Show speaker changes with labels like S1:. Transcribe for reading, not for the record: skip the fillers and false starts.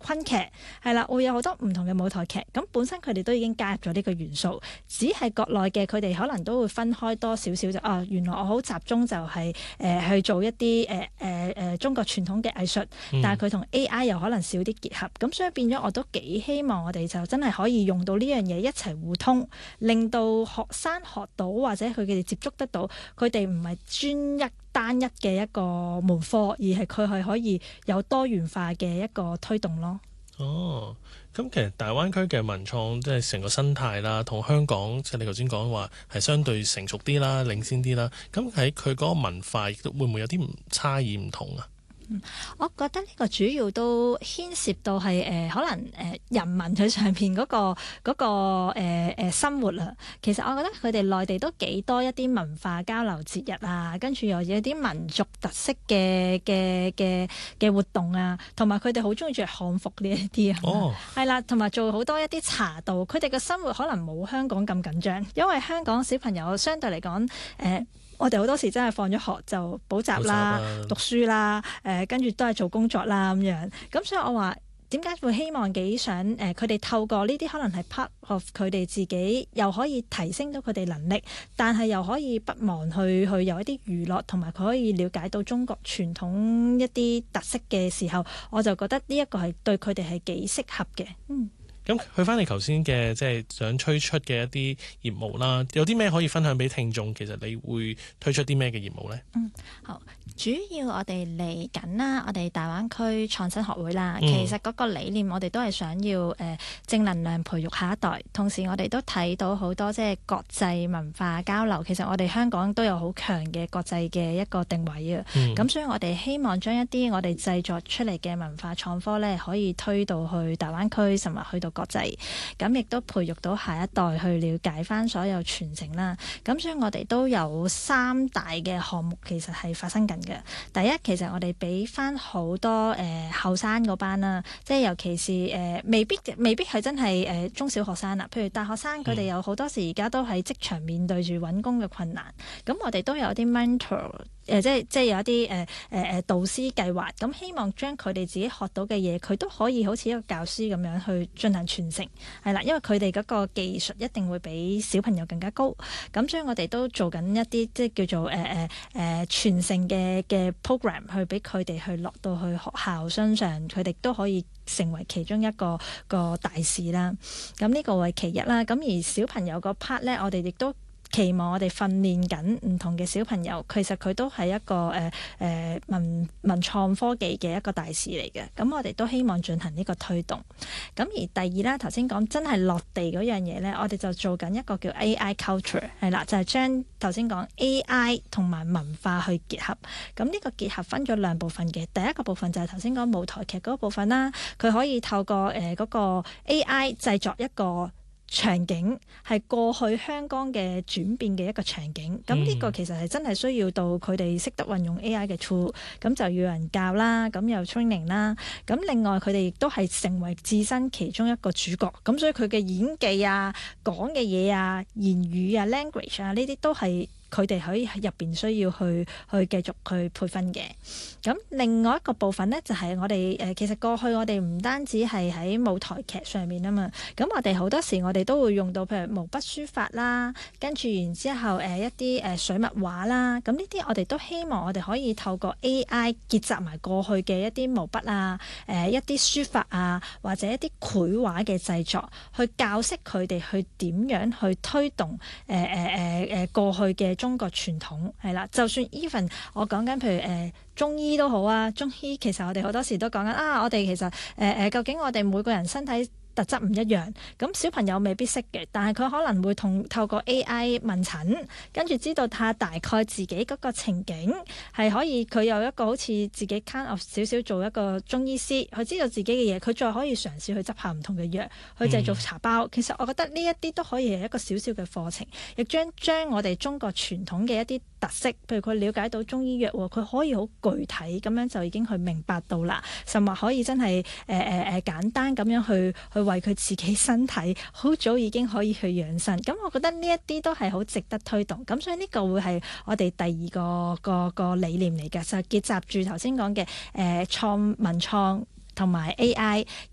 S1: 昆劇，係啦，會有好多唔同嘅舞台劇。咁本身佢哋都已經加入咗呢個元素，只係國內嘅佢哋可能都會分開多少少就原來我好集中就係去做一啲中國傳統嘅藝術，但係佢同 AI 又可能少啲結合。咁所以變咗我都幾希望我哋就真係可以用到呢樣嘢一齊互通，令到學生學到或者佢哋接觸得到，佢哋唔係單一嘅一個門科，而係佢係可以有多元化嘅一個推動咯。
S2: 哦，咁其實大灣區嘅文創即係成個生態啦，同香港即係你頭先講話係相對成熟啲啦、領先啲啦。咁喺佢嗰個文化會唔會有啲差異唔同啊？
S1: 我覺得呢個主要都牽涉到係可能人民佢上邊嗰個生活啦。其實我覺得佢哋內地都幾多一啲文化交流節日啊，跟住又有啲民族特色嘅活動啊，同埋佢哋好中意着漢服呢一啲啊，係啦，同埋做好多一啲茶道。佢哋嘅生活可能冇香港咁緊張，因為香港小朋友相對嚟講我哋好多時真係放咗學就補習啦、讀書啦，跟住都係做工作啦咁樣。咁所以我話點解會希望幾想佢哋透過呢啲可能係 part of 佢哋自己，又可以提升到佢哋能力，但係又可以不忘去有一啲娛樂，同埋佢可以了解到中國傳統一啲特色嘅時候，我就覺得呢一個係對佢哋係幾適合嘅。
S2: 咁去翻你頭先嘅即係想推出嘅一啲業務啦，有啲咩可以分享俾聽眾？其實你會推出啲咩嘅業務呢？
S1: 好，主要我哋嚟緊啦，我哋大灣區創新學會啦，其實嗰個理念我哋都係想要正能量培育下一代，同時我哋都睇到好多即係國際文化交流。其實我哋香港都有好強嘅國際嘅一個定位啊，咁所以我哋希望將一啲我哋製作出嚟嘅文化創科咧，可以推到去大灣區，甚至去到國際，咁亦都培育到下一代去了解翻所有傳承啦。咁所以我哋都有3大嘅項目其實係發生緊嘅。第一，其實我哋俾翻好多後生嗰班啦，即係尤其是未必係真係中小學生啦，譬如大學生佢哋有好多時而家都喺職場面對住揾工嘅困難，咁我哋都有啲 mentor。即係有一啲導師計劃，咁希望將佢哋自己學到嘅嘢，佢都可以好似一個教師咁樣去進行傳承，係啦，因為佢哋嗰個技術一定會比小朋友更加高，咁所以我哋都做緊一啲即係叫做傳承嘅 program， 去俾佢哋去落到去學校身上，佢哋都可以成為其中一個大使啦。咁呢個為其一啦，咁而小朋友個 part 咧，我哋亦都期望我哋訓練緊唔同嘅小朋友，其實佢都係一個文創科技嘅一個大使嚟嘅。咁我哋都希望進行呢個推動。咁而第二啦，頭先講真係落地嗰樣嘢咧，我哋就做緊一個叫 AI culture， 係啦，就係將頭先講 AI 同埋文化去結合。咁呢個結合分咗2部分嘅。第一個部分就係頭先講舞台劇嗰個部分啦，佢可以透過嗰個 AI 製作一個場景，係過去香港嘅轉變嘅一個場景。咁呢個其實係真係需要到佢哋識得運用 AI 嘅 tool， 咁就要人教啦，咁又 training 啦。咁另外佢哋亦都係成為自身其中一個主角，咁所以佢嘅演技啊、講嘅嘢啊、言語啊、language 啊，呢啲都係佢哋喺入邊需要去繼續去培訓嘅。咁另外一個部分呢，就係我哋其實過去我哋唔單止係喺舞台劇上面啊嘛，咁我哋好多時我哋都會用到譬如毛筆書法啦，跟住然之後一啲水墨畫啦，咁呢啲我哋都希望我哋可以透過 AI 結集埋過去嘅一啲毛筆啊、一啲書法啊，或者一啲繪畫嘅製作，去教識佢哋去點樣去推動過去嘅中國傳統，係啦。就算 even 我講緊譬如中醫都好啊，中醫其實我哋好多時都講緊我哋其實究竟我哋每個人身體特質唔一樣，咁小朋友未必識嘅，但係佢可能會透過 AI 問診，跟住知道下大概自己嗰個情景係可以，佢有一個好似自己 kind of 少少做一個中醫師，佢知道自己嘅嘢，佢再可以嘗試去執下唔同嘅藥，去製造茶包。其實我覺得呢一啲都可以係一個少少嘅課程，亦將我哋中國傳統嘅一啲特色，譬如佢了解到中醫藥，佢可以好具體咁樣就已經去明白到啦，甚至可以真係簡單咁樣去為佢自己身體好早已經可以去養生。咁我覺得呢一啲都係好值得推動。咁所以呢個會係我哋第二個理念嚟嘅，就係結集住頭先講嘅文創同埋 AI，